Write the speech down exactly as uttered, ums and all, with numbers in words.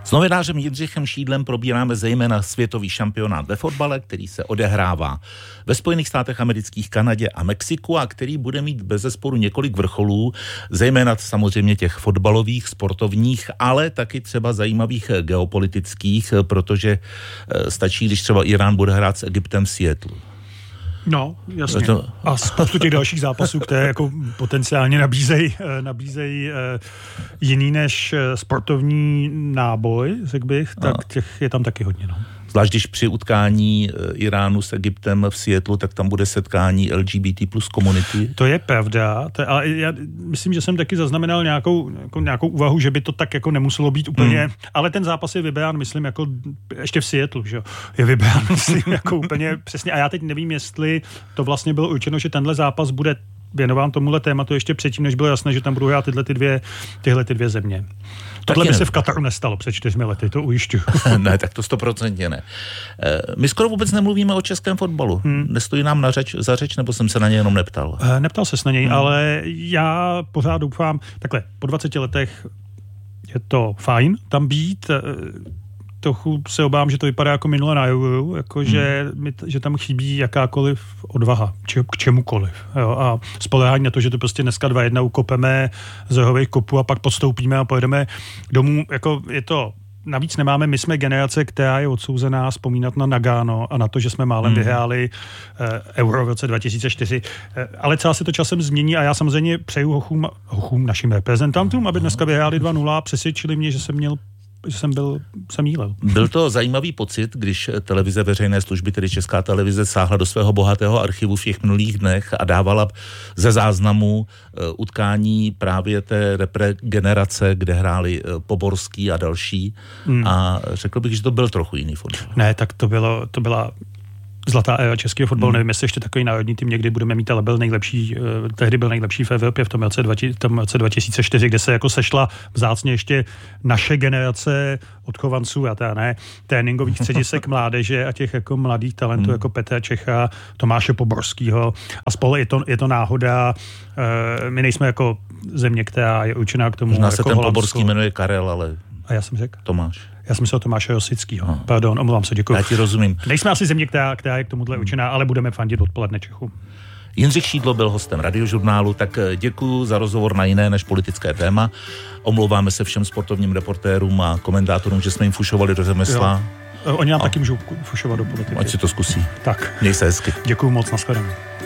S novinářem Jindřichem Šídlem probíráme zejména světový šampionát ve fotbale, který se odehrává ve Spojených státech amerických, Kanadě a Mexiku a který bude mít bezesporu několik vrcholů, zejména samozřejmě těch fotbalových, sportovních, ale taky třeba zajímavých geopolitických, protože stačí, když třeba Irán bude hrát s Egyptem v Seattlu. No, jasně. To... A spoustu těch dalších zápasů, které jako potenciálně nabízejí nabízej, jiný než sportovní náboj, řekl bych, tak těch je tam taky hodně. No. Zvlášť když při utkání Iránu s Egyptem v Seattlu, tak tam bude setkání L G B T plus komunity. To je pravda, to je, ale já myslím, že jsem taky zaznamenal nějakou, jako, nějakou úvahu, že by to tak jako nemuselo být úplně, hmm. ale ten zápas je vybrán, myslím, jako ještě v Seattlu, že je vybrán, myslím, jako úplně přesně. A já teď nevím, jestli to vlastně bylo určeno, že tenhle zápas bude věnován tomuhle tématu ještě předtím, než bylo jasné, že tam budou hrát tyhle ty dvě, tyhle ty dvě země. Tohle by se v Kataru nestalo před čtyřmi lety, to ujišťuju. Ne, tak to stoprocentně ne. My skoro vůbec nemluvíme o českém fotbalu. Hmm. Nestojí nám na řeč, za řeč, nebo jsem se na něj jenom neptal? Neptal ses na něj, hmm. ale já pořád doufám, takhle, po dvaceti letech je to fajn tam být. Trochu se obávám, že to vypadá jako minule na Euro, jako hmm. že, že tam chybí jakákoliv odvaha či, k čemukoliv. Jo? A spoléhání na to, že to prostě dneska dva jedna ukopeme z rohových kopů a pak postoupíme a pojedeme domů. Jako je to, navíc nemáme, my jsme generace, která je odsouzená vzpomínat na Nagano a na to, že jsme málem hmm. vyhráli eh, Euro v roce dva tisíce čtyři. Eh, ale celá se to časem změní a já samozřejmě přeju hochům, hochům našim reprezentantům, aby dneska vyhráli dva nula a přesvědčili mě, že jsem měl že jsem byl, jsem jílel. Byl to zajímavý pocit, když televize veřejné služby, tedy Česká televize, sáhla do svého bohatého archivu v těch minulých dnech a dávala ze záznamu uh, utkání právě té repre generace, kde hráli uh, Poborský a další. Hmm. A řekl bych, že to byl trochu jiný fotbal. Ne, tak to bylo, to byla zlatá éra českého fotbalu, hmm. nevím, jestli ještě takový národní tým někdy budeme mít, ale byl nejlepší, uh, tehdy byl nejlepší v Evropě v tom roce, tom roce dva tisíce čtyři, kde se jako sešla vzácně ještě naše generace odchovanců a ta ne, tréninkových středisek mládeže a těch jako mladých talentů hmm. jako Petra Čecha, Tomáše Poborskýho a spolu je to, je to náhoda. Uh, my nejsme jako země, která je určená k tomu. Možná jako se ten Holandsko. Poborský jmenuje Karel, ale... A já jsem řekl? Tomáš. Já jsem myslel Tomáše Rosickýho. No. Pardon, omlouvám se, děkuji. Já ti rozumím. Nejsme asi země, která, která je k tomuhle učená, ale budeme fandit odpoledne Čechu. Jindřich Šídlo byl hostem Radiožurnálu, tak děkuji za rozhovor na jiné než politické téma. Omlouváme se všem sportovním reportérům a komentátorům, že jsme jim fušovali do řemesla. Jo. Oni nám a... taky můžou fušovat do politiky. Ať si to zkusí. Tak. Měj se hezky. Děkuji moc, nashledanou.